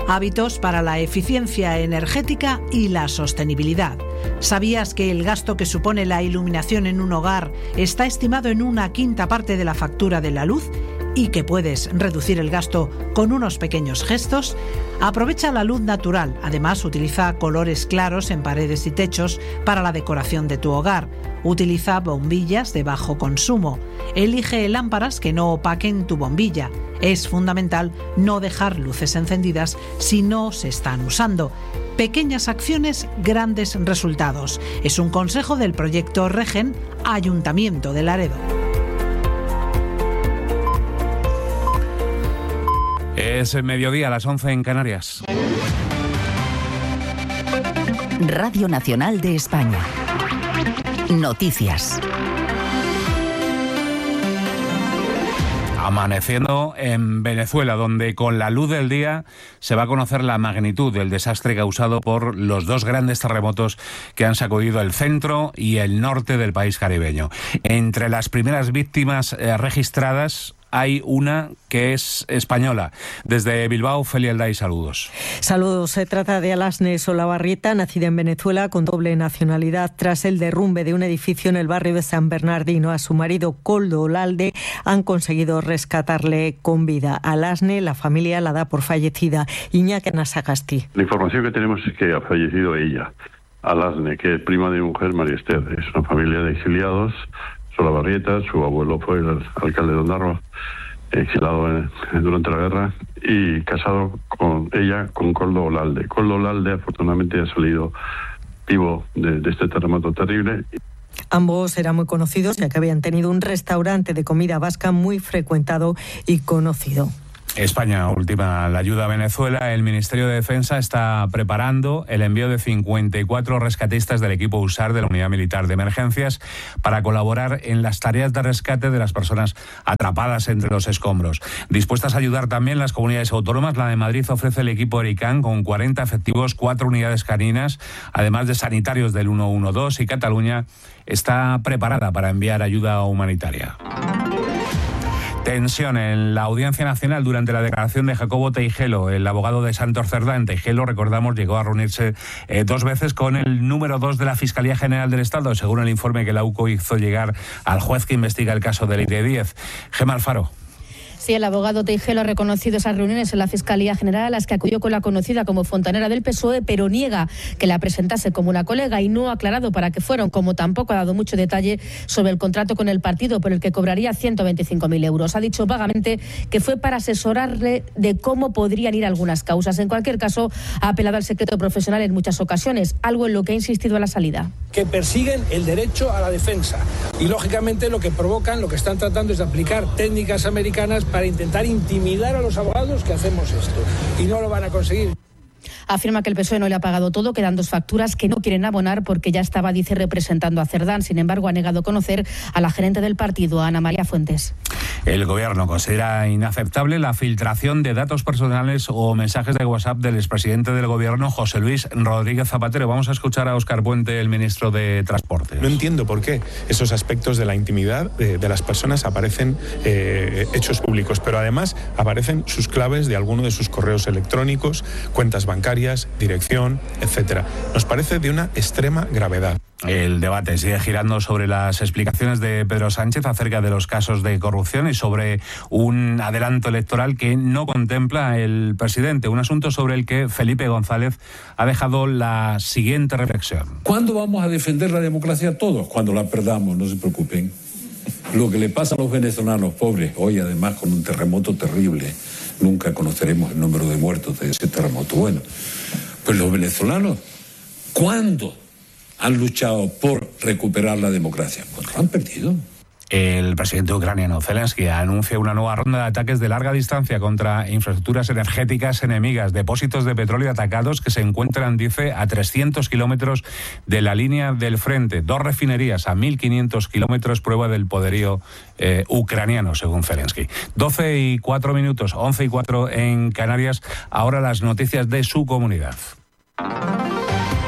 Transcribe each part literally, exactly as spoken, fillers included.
Hábitos para la eficiencia energética y la sostenibilidad. ¿Sabías que el gasto que supone la iluminación en un hogar está estimado en una quinta parte de la factura de la luz? ¿Y que puedes reducir el gasto con unos pequeños gestos? Aprovecha la luz natural. Además, utiliza colores claros en paredes y techos para la decoración de tu hogar. Utiliza bombillas de bajo consumo. Elige lámparas que no opaquen tu bombilla. Es fundamental no dejar luces encendidas si no se están usando. Pequeñas acciones, grandes resultados. Es un consejo del proyecto Regen, Ayuntamiento de Laredo. Es mediodía, a las once en Canarias. Radio Nacional de España. Noticias. Amaneciendo en Venezuela, donde con la luz del día se va a conocer la magnitud del desastre causado por los dos grandes terremotos que han sacudido el centro y el norte del país caribeño. Entre las primeras víctimas eh, registradas hay una que es española. Desde Bilbao, Felia Elday, saludos. Saludos. Se trata de Alasne Solabarrieta, nacida en Venezuela con doble nacionalidad. Tras el derrumbe de un edificio en el barrio de San Bernardino, a su marido Koldo Olalde han conseguido rescatarle con vida. Alasne, la familia la da por fallecida. Iñaki Anasagasti. La información que tenemos es que ha fallecido ella, Alasne, que es prima de mi mujer, María Esther. Es una familia de exiliados. Solabarrieta, su abuelo fue el alcalde de Ondarroa, exilado en, durante la guerra, y casado con ella con Koldo Olalde. Koldo Olalde afortunadamente ha salido vivo de, de este terremoto terrible. Ambos eran muy conocidos, ya que habían tenido un restaurante de comida vasca muy frecuentado y conocido. España ultima la ayuda a Venezuela. El Ministerio de Defensa está preparando el envío de cincuenta y cuatro rescatistas del equipo U S A R de la Unidad Militar de Emergencias para colaborar en las tareas de rescate de las personas atrapadas entre los escombros. Dispuestas a ayudar también las comunidades autónomas, la de Madrid ofrece el equipo Ericán con cuarenta efectivos, cuatro unidades caninas, además de sanitarios del ciento doce, y Cataluña está preparada para enviar ayuda humanitaria. Tensión en la Audiencia Nacional durante la declaración de Jacobo Teijelo, el abogado de Santos Cerdá. En Teijelo, recordamos, llegó a reunirse eh, dos veces con el número dos de la Fiscalía General del Estado, según el informe que la U C O hizo llegar al juez que investiga el caso de Leire Díez. Gemma Alfaro. Sí, el abogado Teijelo ha reconocido esas reuniones en la Fiscalía General a las que acudió con la conocida como fontanera del P S O E, pero niega que la presentase como una colega y no ha aclarado para qué fueron, como tampoco ha dado mucho detalle sobre el contrato con el partido por el que cobraría ciento veinticinco mil euros. Ha dicho vagamente que fue para asesorarle de cómo podrían ir algunas causas. En cualquier caso, ha apelado al secreto profesional en muchas ocasiones, algo en lo que ha insistido a la salida. Que persiguen el derecho a la defensa y, lógicamente, lo que provocan, lo que están tratando es de aplicar técnicas americanas para intentar intimidar a los abogados que hacemos esto, y no lo van a conseguir. Afirma que el P S O E no le ha pagado todo, quedan dos facturas que no quieren abonar porque ya estaba, dice, representando a Cerdán. Sin embargo, ha negado conocer a la gerente del partido, Ana María Fuentes. El Gobierno considera inaceptable la filtración de datos personales o mensajes de WhatsApp del expresidente del Gobierno, José Luis Rodríguez Zapatero. Vamos a escuchar a Óscar Puente, el ministro de Transportes. No entiendo por qué esos aspectos de la intimidad de, de las personas aparecen eh, hechos públicos, pero además aparecen sus claves de alguno de sus correos electrónicos, cuentas bancarias, dirección, etcétera. Nos parece de una extrema gravedad. El debate sigue girando sobre las explicaciones de Pedro Sánchez acerca de los casos de corrupción y sobre un adelanto electoral que no contempla el presidente, un asunto sobre el que Felipe González ha dejado la siguiente reflexión. ¿Cuándo vamos a defender la democracia todos? Cuando la perdamos, no se preocupen. Lo que le pasa a los venezolanos pobres, hoy además con un terremoto terrible, nunca conoceremos el número de muertos de ese terremoto. Bueno, pues los venezolanos, ¿cuándo han luchado por recuperar la democracia? Pues han perdido. El presidente ucraniano Zelensky anuncia una nueva ronda de ataques de larga distancia contra infraestructuras energéticas enemigas, depósitos de petróleo atacados que se encuentran, dice, a trescientos kilómetros de la línea del frente. Dos refinerías a mil quinientos kilómetros, prueba del poderío eh, ucraniano, según Zelensky. doce y cuatro minutos, once y cuatro en Canarias. Ahora las noticias de su comunidad.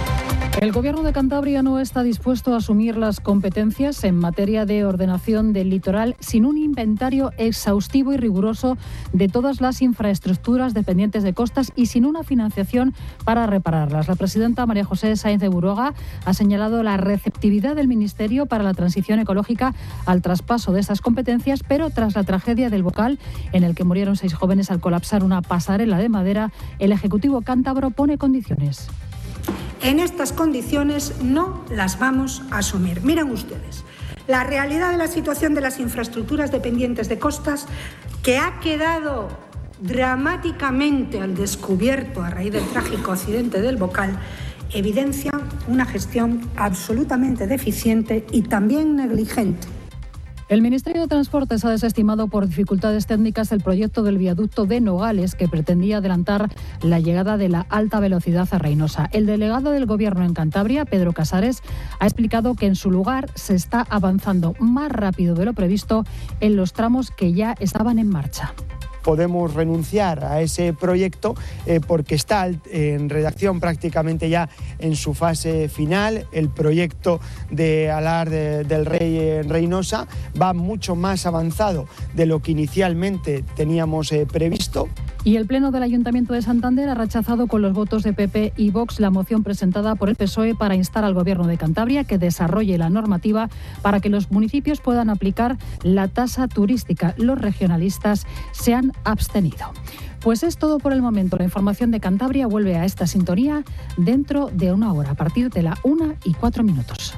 El Gobierno de Cantabria no está dispuesto a asumir las competencias en materia de ordenación del litoral sin un inventario exhaustivo y riguroso de todas las infraestructuras dependientes de costas y sin una financiación para repararlas. La presidenta María José Sáenz de Buroga ha señalado la receptividad del Ministerio para la transición ecológica al traspaso de esas competencias, pero tras la tragedia del Bocal, en el que murieron seis jóvenes al colapsar una pasarela de madera, el Ejecutivo cántabro pone condiciones. En estas condiciones no las vamos a asumir. Miren ustedes, la realidad de la situación de las infraestructuras dependientes de costas, que ha quedado dramáticamente al descubierto a raíz del trágico accidente del Bocal, evidencia una gestión absolutamente deficiente y también negligente. El Ministerio de Transportes ha desestimado por dificultades técnicas el proyecto del viaducto de Nogales, que pretendía adelantar la llegada de la alta velocidad a Reynosa. El delegado del Gobierno en Cantabria, Pedro Casares, ha explicado que en su lugar se está avanzando más rápido de lo previsto en los tramos que ya estaban en marcha. Podemos renunciar a ese proyecto eh, porque está en redacción prácticamente ya en su fase final. El proyecto de Alar de, del Rey en Reynosa va mucho más avanzado de lo que inicialmente teníamos eh, previsto. Y el Pleno del Ayuntamiento de Santander ha rechazado con los votos de P P y Vox la moción presentada por el P S O E para instar al Gobierno de Cantabria que desarrolle la normativa para que los municipios puedan aplicar la tasa turística. Los regionalistas se han abstenido. Pues es todo por el momento. La información de Cantabria vuelve a esta sintonía dentro de una hora, a partir de la una y cuatro minutos.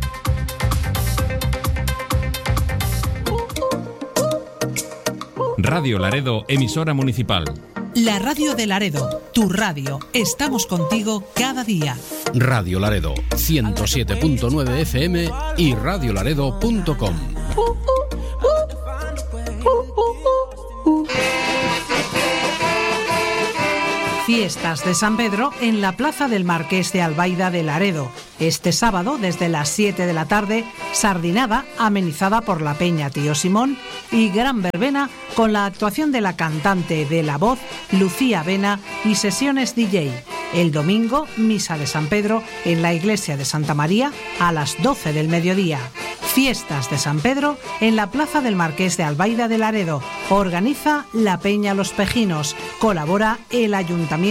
Radio Laredo, emisora municipal. La radio de Laredo, tu radio. Estamos contigo cada día. Radio Laredo, ciento siete punto nueve F M y radio laredo punto com. Fiestas de San Pedro en la Plaza del Marqués de Albaida de Laredo. Este sábado, desde las siete de la tarde, sardinada amenizada por la Peña Tío Simón y gran verbena con la actuación de la cantante de la voz Lucía Vena y sesiones D J. El domingo, misa de San Pedro en la iglesia de Santa María a las doce del mediodía. Fiestas de San Pedro en la Plaza del Marqués de Albaida de Laredo. Organiza la Peña Los Pejinos. Colabora el Ayuntamiento